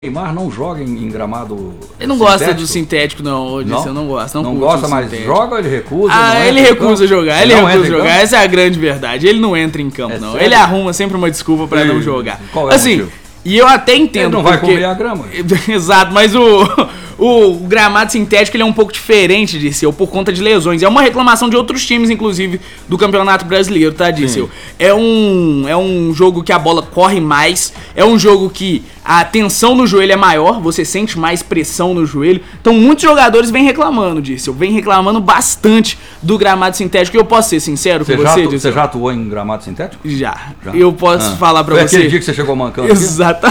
Neymar não joga em gramado Ele não gosta do sintético, não. Eu disse, eu não gosto. Não gosta, mas sintético. joga ou ele recusa? Ele recusa jogar. Ele recusa jogar. Essa é a grande verdade. Ele não entra em campo, não. Sério? Ele arruma sempre uma desculpa pra não jogar. Qual é o motivo? E eu até entendo. Ele não vai comer a grama. Exato, mas o gramado sintético ele é um pouco diferente, Dirceu, por conta de lesões. É uma reclamação de outros times, inclusive, do Campeonato Brasileiro, tá, Dirceu? É um jogo que a bola corre mais, é um jogo que a tensão no joelho é maior, você sente mais pressão no joelho. Então muitos jogadores vêm reclamando, Dirceu, vêm reclamando bastante do gramado sintético. E eu posso ser sincero com você, Dirceu? Você já atuou em gramado sintético? Já. Eu posso falar pra você. Foi aquele dia que você chegou mancando? Exatamente.